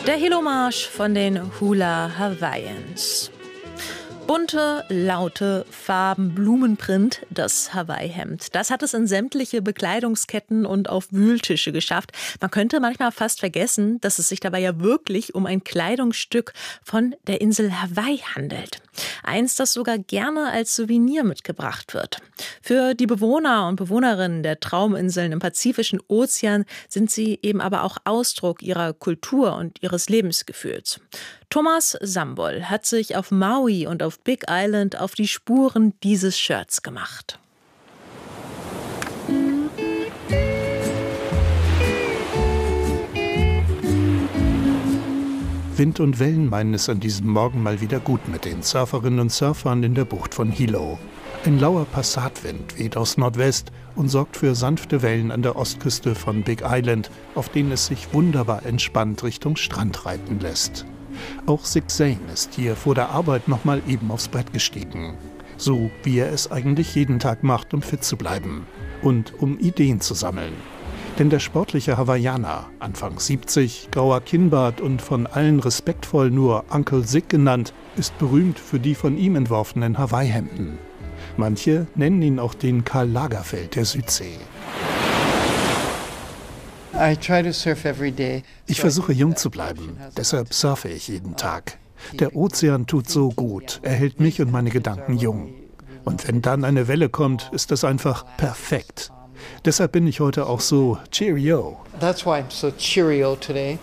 Der Hilo-Marsch von den Hula Hawaiians. Bunte, laute Farben, Blumenprint, das Hawaii-Hemd. Das hat es in sämtliche Bekleidungsketten und auf Wühltische geschafft. Man könnte manchmal fast vergessen, dass es sich dabei ja wirklich um ein Kleidungsstück von der Insel Hawaii handelt. Eins, das sogar gerne als Souvenir mitgebracht wird. Für die Bewohner und Bewohnerinnen der Trauminseln im Pazifischen Ozean sind sie eben aber auch Ausdruck ihrer Kultur und ihres Lebensgefühls. Thomas Sambol hat sich auf Maui und auf Big Island auf die Spuren dieses Shirts gemacht. Wind und Wellen meinen es an diesem Morgen mal wieder gut mit den Surferinnen und Surfern in der Bucht von Hilo. Ein lauer Passatwind weht aus Nordwest und sorgt für sanfte Wellen an der Ostküste von Big Island, auf denen es sich wunderbar entspannt Richtung Strand reiten lässt. Auch Sig Zane ist hier vor der Arbeit noch mal eben aufs Brett gestiegen. So wie er es eigentlich jeden Tag macht, um fit zu bleiben und um Ideen zu sammeln. Denn der sportliche Hawaiianer, Anfang 70, grauer Kinnbart und von allen respektvoll nur Uncle Sig genannt, ist berühmt für die von ihm entworfenen Hawaii-Hemden. Manche nennen ihn auch den Karl Lagerfeld der Südsee. Ich versuche jung zu bleiben, deshalb surfe ich jeden Tag. Der Ozean tut so gut, er hält mich und meine Gedanken jung. Und wenn dann eine Welle kommt, ist das einfach perfekt. Deshalb bin ich heute auch so Cheerio. That's why I'm so cheerio today.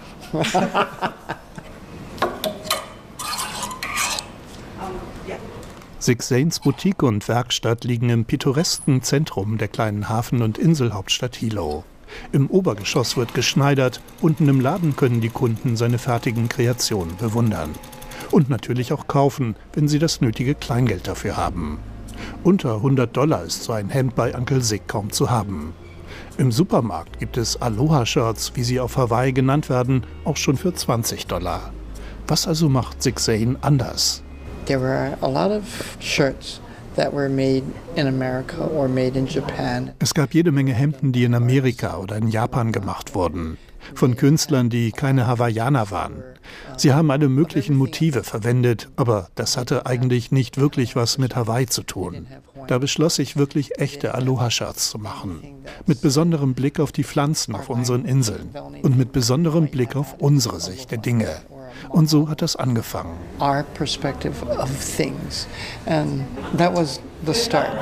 Sig Zanes Boutique und Werkstatt liegen im pittoresken Zentrum der kleinen Hafen- und Inselhauptstadt Hilo. Im Obergeschoss wird geschneidert, unten im Laden können die Kunden seine fertigen Kreationen bewundern. Und natürlich auch kaufen, wenn sie das nötige Kleingeld dafür haben. Unter $100 ist so ein Hemd bei Uncle Sig kaum zu haben. Im Supermarkt gibt es Aloha-Shirts, wie sie auf Hawaii genannt werden, auch schon für $20. Was also macht Sig Zane anders? There were a lot of shirts that were made in America or made in Japan. Es gab jede Menge Hemden, die in Amerika oder in Japan gemacht wurden. Von Künstlern, die keine Hawaiianer waren. Sie haben alle möglichen Motive verwendet, aber das hatte eigentlich nicht wirklich was mit Hawaii zu tun. Da beschloss ich wirklich echte Aloha-Shirts zu machen. Mit besonderem Blick auf die Pflanzen auf unseren Inseln und mit besonderem Blick auf unsere Sicht der Dinge. Und so hat das angefangen. Our perspective of things. And that was the start.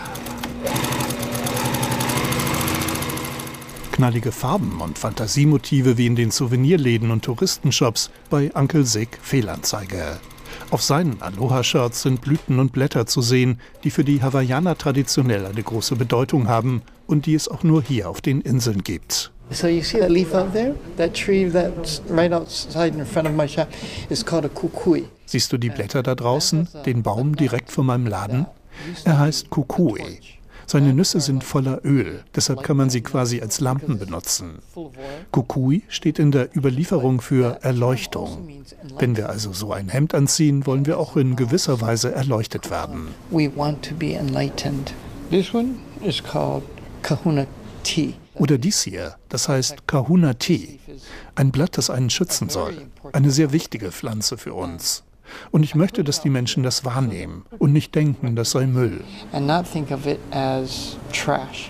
Knallige Farben und Fantasiemotive wie in den Souvenirläden und Touristenshops, bei Uncle Sig Fehlanzeige. Auf seinen Aloha-Shirts sind Blüten und Blätter zu sehen, die für die Hawaiianer traditionell eine große Bedeutung haben und die es auch nur hier auf den Inseln gibt. So you see that leaf out there? That tree that's right outside in front of my shop is called a kukui. Siehst du die Blätter da draußen, den Baum direkt vor meinem Laden? Er heißt Kukui. Seine Nüsse sind voller Öl, deshalb kann man sie quasi als Lampen benutzen. Kukui steht in der Überlieferung für Erleuchtung. Wenn wir also so ein Hemd anziehen, wollen wir auch in gewisser Weise erleuchtet werden. We want to be enlightened. This one is called kahuna tea. Oder dies hier, das heißt Kahuna Tea, ein Blatt, das einen schützen soll. Eine sehr wichtige Pflanze für uns. Und ich möchte, dass die Menschen das wahrnehmen und nicht denken, das sei Müll. And not think of it as trash.